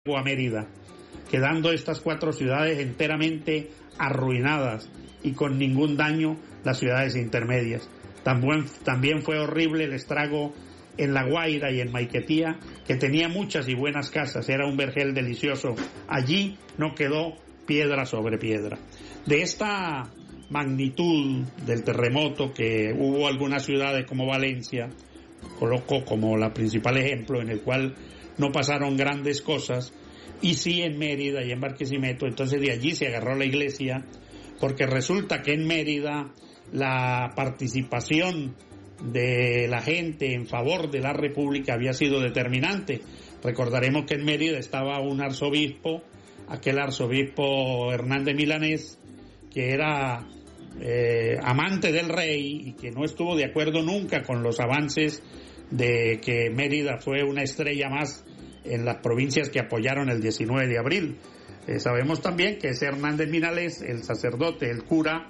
a Mérida, quedando estas 4 ciudades enteramente arruinadas y con ningún daño las ciudades intermedias. También fue horrible el estrago en La Guaira y en Maiquetía, que tenía muchas y buenas casas, era un vergel delicioso. Allí no quedó piedra sobre piedra. De esta magnitud del terremoto, que hubo algunas ciudades como Valencia, coloco como la principal ejemplo, en el cual no pasaron grandes cosas, y sí en Mérida y en Barquisimeto. Entonces de allí se agarró la iglesia, porque resulta que en Mérida la participación de la gente en favor de la República había sido determinante. Recordaremos que en Mérida estaba un arzobispo, aquel arzobispo Hernández Milanés, que era amante del rey y que no estuvo de acuerdo nunca con los avances de que Mérida fue una estrella más en las provincias que apoyaron el 19 de abril. Sabemos también que ese Hernández Milanés, el sacerdote, el cura,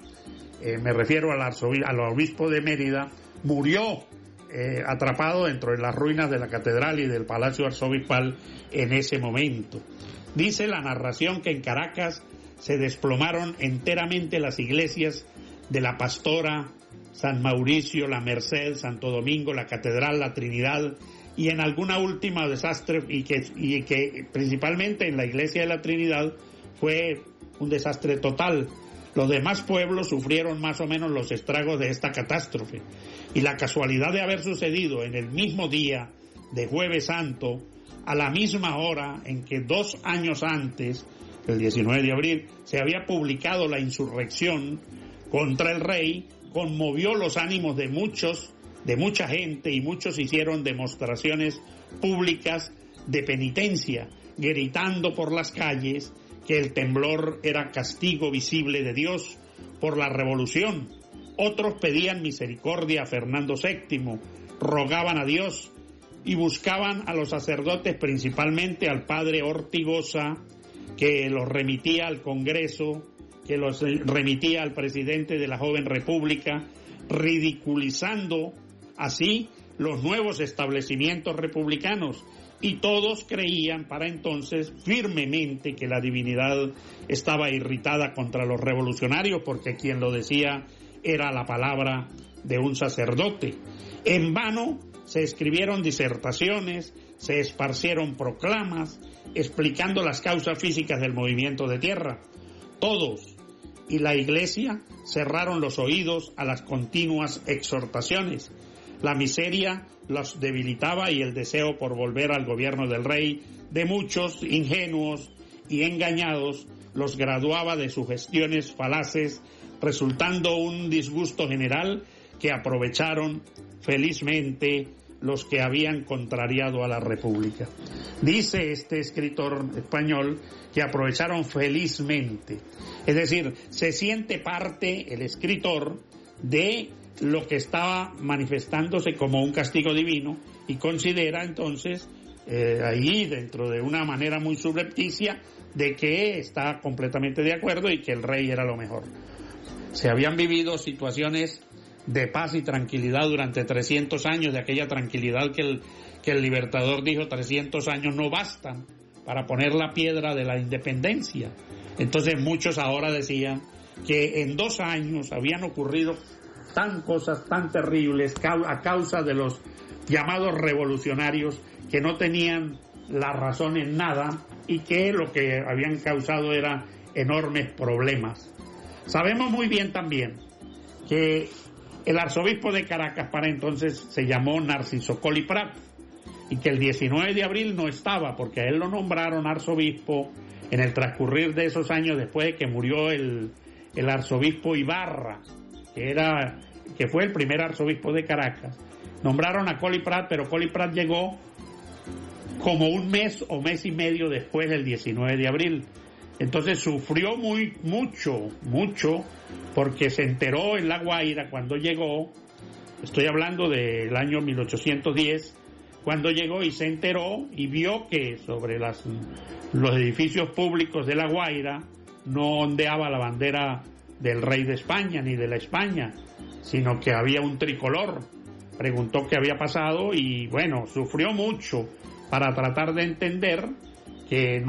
me refiero al obispo de Mérida, murió atrapado dentro de las ruinas de la catedral y del palacio arzobispal en ese momento. Dice la narración que en Caracas se desplomaron enteramente las iglesias de la Pastora, San Mauricio, la Merced, Santo Domingo, la Catedral, la Trinidad, y en alguna última desastre, y que principalmente en la iglesia de la Trinidad fue un desastre total. Los demás pueblos sufrieron más o menos los estragos de esta catástrofe, y la casualidad de haber sucedido en el mismo día de Jueves Santo, a la misma hora en que 2 años antes, el 19 de abril, se había publicado la insurrección contra el rey, conmovió los ánimos de mucha gente, y muchos hicieron demostraciones públicas de penitencia, gritando por las calles que el temblor era castigo visible de Dios por la revolución. Otros pedían misericordia a Fernando VII, rogaban a Dios y buscaban a los sacerdotes, principalmente al padre Ortigosa, que los remitía al Congreso, que los remitía al presidente de la joven república, ridiculizando así los nuevos establecimientos republicanos, y todos creían para entonces firmemente que la divinidad estaba irritada contra los revolucionarios, porque quien lo decía era la palabra de un sacerdote. En vano se escribieron disertaciones, se esparcieron proclamas explicando las causas físicas del movimiento de tierra. Todos y la iglesia cerraron los oídos a las continuas exhortaciones. La miseria los debilitaba, y el deseo por volver al gobierno del rey de muchos ingenuos y engañados los graduaba de sugestiones falaces, resultando un disgusto general que aprovecharon felizmente los que habían contrariado a la República. Dice este escritor español que aprovecharon felizmente, es decir, se siente parte el escritor de lo que estaba manifestándose como un castigo divino, y considera entonces ahí, dentro de una manera muy subrepticia, de que está completamente de acuerdo y que el rey era lo mejor. Se habían vivido situaciones de paz y tranquilidad durante 300 años, de aquella tranquilidad que el Libertador dijo: 300 años no bastan para poner la piedra de la independencia. Entonces muchos ahora decían que en 2 años habían ocurrido cosas tan terribles a causa de los llamados revolucionarios, que no tenían la razón en nada y que lo que habían causado eran enormes problemas. Sabemos muy bien también que el arzobispo de Caracas para entonces se llamó Narciso Colli Prat, y que el 19 de abril no estaba, porque a él lo nombraron arzobispo en el transcurrir de esos años, después de que murió el arzobispo Ibarra, que fue el primer arzobispo de Caracas. Nombraron a Colli Prat, pero Colli Prat llegó como 1 mes o mes y medio después del 19 de abril. Entonces sufrió mucho, porque se enteró en La Guaira cuando llegó, estoy hablando del año 1810, cuando llegó y se enteró y vio que sobre los edificios públicos de La Guaira no ondeaba la bandera del rey de España ni de la España, sino que había un tricolor. Preguntó qué había pasado y bueno, sufrió mucho para tratar de entender que